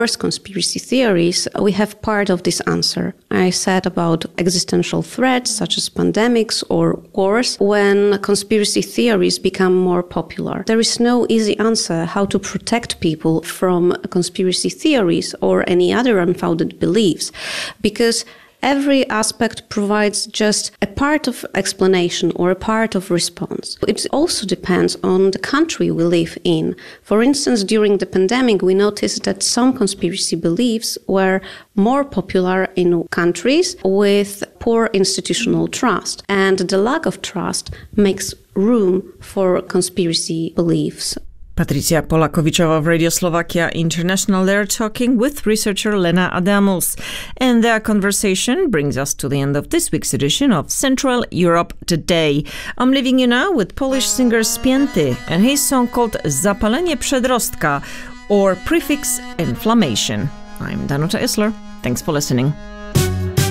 First, conspiracy theories, we have part of this answer. I said about existential threats such as pandemics or wars. When conspiracy theories become more popular, there is no easy answer how to protect people from conspiracy theories or any other unfounded beliefs, because every aspect provides just a part of explanation or a part of response. It also depends on the country we live in. For instance, during the pandemic, we noticed that some conspiracy beliefs were more popular in countries with poor institutional trust, and the lack of trust makes room for conspiracy beliefs. Patricia Polakowiczowa of Radio Slovakia International there, talking with researcher Lena Adamus. And their conversation brings us to the end of this week's edition of Central Europe Today. I'm leaving you now with Polish singer Spięty and his song called Zapalenie przedrostka, or prefix inflammation. I'm Danuta Isler. Thanks for listening.